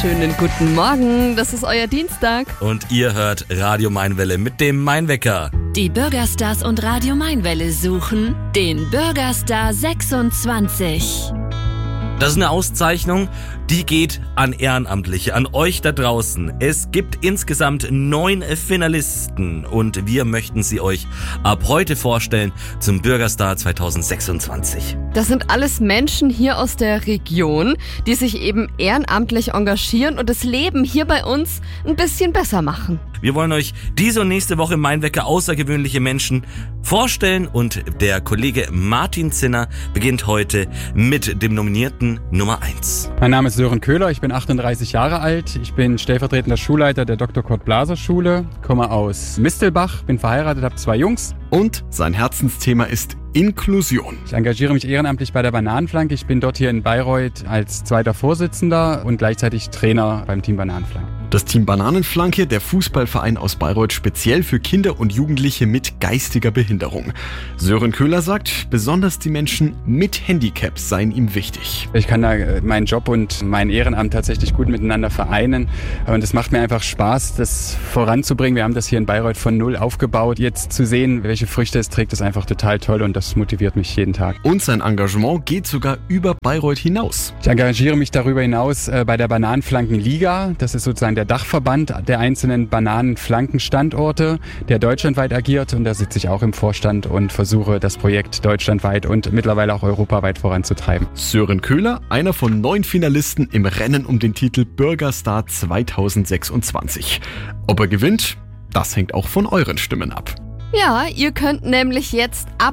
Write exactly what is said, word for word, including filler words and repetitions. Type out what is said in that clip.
wunderschönen guten Morgen. Das ist euer Dienstag. Und ihr hört Radio Mainwelle mit dem Mainwecker. Die Bürgerstars und Radio Mainwelle suchen den Bürgerstar sechsundzwanzig. Das ist eine Auszeichnung, die geht an Ehrenamtliche, an euch da draußen. Es gibt insgesamt neun Finalisten und wir möchten sie euch ab heute vorstellen zum Bürgerstar zwanzig sechsundzwanzig. Das sind alles Menschen hier aus der Region, die sich eben ehrenamtlich engagieren und das Leben hier bei uns ein bisschen besser machen. Wir wollen euch diese und nächste Woche im Mainwecker außergewöhnliche Menschen vorstellen und der Kollege Martin Zinner beginnt heute mit dem Nominierten Nummer eins. Mein Name ist Sören Köhler, ich bin achtunddreißig Jahre alt, ich bin stellvertretender Schulleiter der Doktor Kurt Blaser Schule, komme aus Mistelbach, bin verheiratet, habe zwei Jungs. Und sein Herzensthema ist Inklusion. Ich engagiere mich ehrenamtlich bei der Bananenflanke. Ich bin dort hier in Bayreuth als zweiter Vorsitzender und gleichzeitig Trainer beim Team Bananenflanke. Das Team Bananenflanke, der Fußballverein aus Bayreuth, speziell für Kinder und Jugendliche mit geistiger Behinderung. Sören Köhler sagt, besonders die Menschen mit Handicaps seien ihm wichtig. Ich kann da meinen Job und mein Ehrenamt tatsächlich gut miteinander vereinen und es macht mir einfach Spaß, das voranzubringen. Wir haben das hier in Bayreuth von null aufgebaut. Jetzt zu sehen, welche Früchte es trägt, ist einfach total toll und das motiviert mich jeden Tag. Und sein Engagement geht sogar über Bayreuth hinaus. Ich engagiere mich darüber hinaus äh, bei der Bananenflankenliga. Das ist sozusagen der Dachverband der einzelnen Bananenflankenstandorte, der deutschlandweit agiert und da sitze ich auch im Vorstand und versuche das Projekt deutschlandweit und mittlerweile auch europaweit voranzutreiben. Sören Köhler, einer von neun Finalisten im Rennen um den Titel Bürgerstar zwanzig sechsundzwanzig. Ob er gewinnt, das hängt auch von euren Stimmen ab. Ja, ihr könnt nämlich jetzt ab